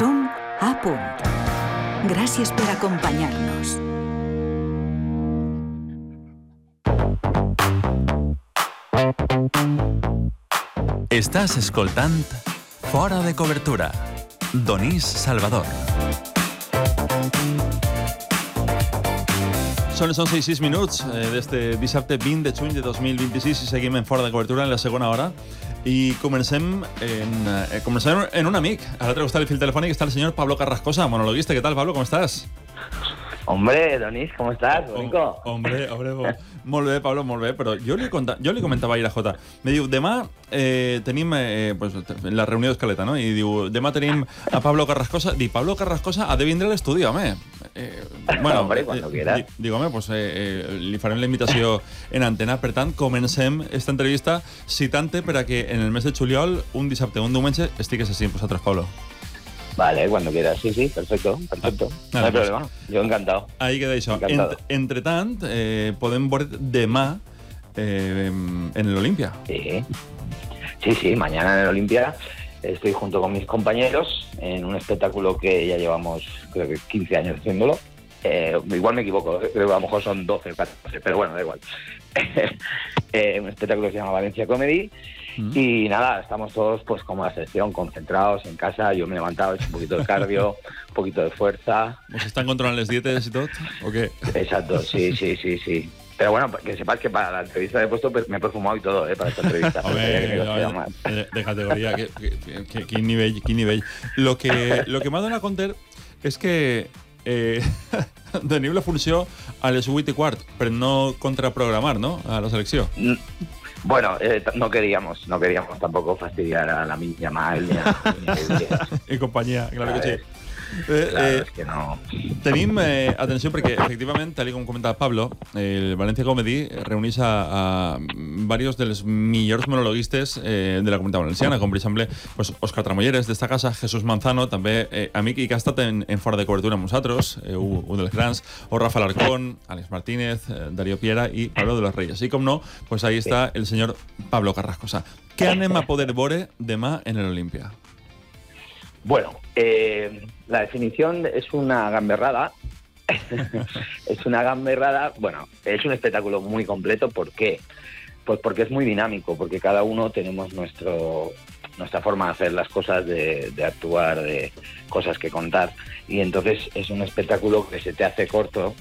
Som a punt. Gràcies per acompanyar-nos. Estàs escoltant Fora de Cobertura. Donís Salvador. Són les 11 i 6 minuts d'este dissabte 20 de juny de 2026 i seguim en Fora de Cobertura en la segona hora i comencem en un amic. A l'altre costat del fil telefònic està el senyor Pablo Carrascosa, monologuista. ¿Qué tal, Pablo? ¿Cómo estás? Hombre, Donís, ¿cómo estás, bonico? Hombre, molt bé, Pablo, molt bé, però jo li comentava ahir a Jota. Me diu, demà tenim la reunió d'escaleta, no? I diu, demà tenim a Pablo Carrascosa. Dic, Pablo Carrascosa ha de vindre a l'estudi, home. Bueno, hombre, cuando quieras. Dic, home, pues li farem la invitació en antena. Per tant, comencem esta entrevista citant-te per a que en el mes de juliol, un dissabte o un diumenge, estigues així amb vosaltres, Pablo. Vale, cuando quieras. Sí, perfecto. No hay problema. Yo encantado. Ahí queda això. Entre tant, podem veure demà en el Olimpia. Sí, mañana en el Olimpia estoy junto con mis compañeros en un espectáculo que ya llevamos, creo que 15 años haciéndolo. Igual me equivoco, creo que a lo mejor son 12 o 14, pero bueno, da igual. Un espectáculo que se llama Valencia Comedy. Y nada, estamos todos pues como la selección, concentrados en casa. Yo me he levantado, he hecho un poquito de cardio, un poquito de fuerza. ¿Os están controlando las dietas y todo? ¿O qué? Exacto, sí. Pero bueno, que sepas que para la entrevista de puesto me he perfumado y todo, para esta entrevista. De categoría, quin nivell. Lo que m'ha donat compte és que tenim la funció a les 8:15 per no contraprogramar, ¿no?, a la selecció. Bueno, no queríamos tampoco fastidiar a la Minya Mal y compañía, claro que sí. Claro, es que no. Tenim, atenció, perquè efectivament, tal com comentava Pablo, el Valencia Comedy reuneix a varios de los millors monologuistes de la comunitat valenciana, com per exemple pues, Òscar Tramolleres d'esta casa, Jesús Manzano, també amic i que ha estat en Fora de Cobertura amb nosaltres, un dels grans, o Rafa Alarcón, Àlex Martínez, Darío Piera i Pablo de los Reyes. I com no, pues ahí està el senyor Pablo Carrascosa. Què anem a poder veure demà en el Olimpia? Bueno, la definición es una gamberrada. Es una gamberrada. Bueno, es un espectáculo muy completo. ¿Por qué? Pues porque es muy dinámico, porque cada uno tenemos nuestra forma de hacer las cosas, de actuar, de cosas que contar. Y entonces es un espectáculo que se te hace corto.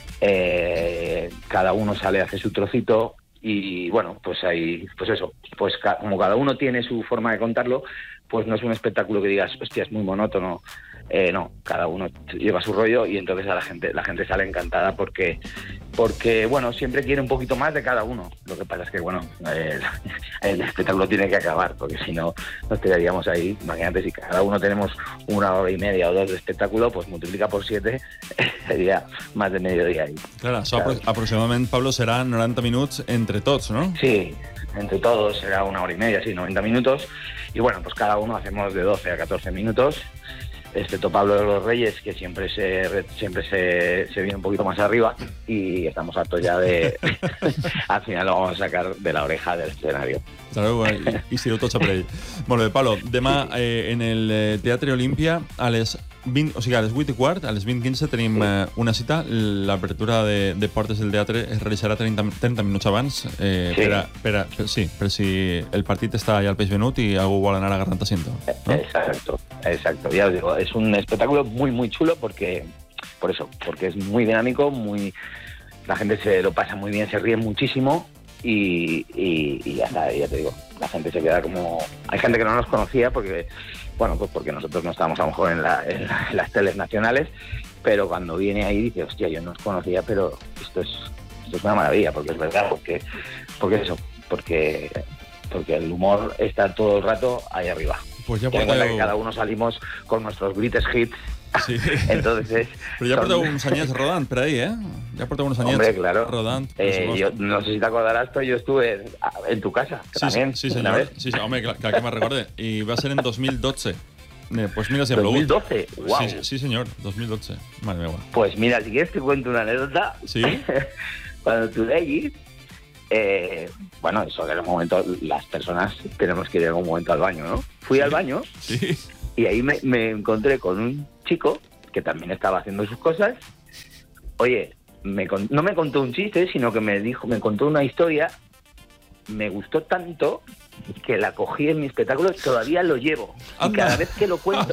Cada uno sale, hace su trocito. Y bueno, pues ahí, pues eso, pues como cada uno tiene su forma de contarlo, pues no es un espectáculo que digas, hostia, es muy monótono. No, cada uno lleva su rollo y entonces a la gente sale encantada porque bueno, siempre quiere un poquito más de cada uno. Lo que pasa es que, bueno, el espectáculo tiene que acabar, porque si no, nos quedaríamos ahí. Imagínate, si cada uno tenemos 1 hora y media o 2 de espectáculo, pues multiplica por 7, sería más de mediodía ahí. Claro, aproximadamente, Pablo, será 90 minutos entre todos, ¿no? Sí, entre todos será 1 hora y media, sí, 90 minutos. Y bueno, pues cada uno hacemos de 12 a 14 minutos. Excepto Pablo de los Reyes, que siempre se viene un poquito más arriba, y estamos hartos ya de... Al final lo vamos a sacar de la oreja del escenario. Claro, i si ho tots per ell. Molt bé, Pablo, demà en el Teatre Olimpia a les 20, o sigui, a les 8:15, a les 20:15 tenim una cita. L'apertura de portes del teatre es realitzarà 30 minuts abans per si el partit està allà al peix venut i algú vol anar agarrant asiento, ¿no? Exacto. Ya os digo, es un espectáculo muy, muy chulo porque es muy dinámico, la gente se lo pasa muy bien, se ríe muchísimo y ya está, ya te digo, la gente se queda como... Hay gente que no nos conocía porque nosotros no estábamos a lo mejor en las teles nacionales, pero cuando viene ahí dice, hostia, yo no os conocía, pero esto es una maravilla, porque es verdad, porque el humor está todo el rato ahí arriba. Pues ya ten en cuenta que cada uno salimos con nuestros greatest hits. Sí. Entonces... Però ja porteu uns anyets rodant per ahí, Ja porteu uns anyets rodant. Yo no sé si te acordarás, pero yo estuve en tu casa, también. Sí, señor. Sí, home, clar que me recorde. I va ser en 2012. Pues mira, se 2012, wow. Sí, señor, 2012. Madre mía. Pues mira, si quieres te cuento una anécdota. Sí. Cuando estuve allí, bueno, eso en un momento las personas tenemos que ir en algún momento al baño, ¿no? Fui al baño. Sí. Y ahí me encontré con un chico que también estaba haciendo sus cosas. Oye, no me contó un chiste, sino que me contó una historia. Me gustó tanto que la cogí en mi espectáculo, todavía lo llevo. Y cada vez que lo cuento,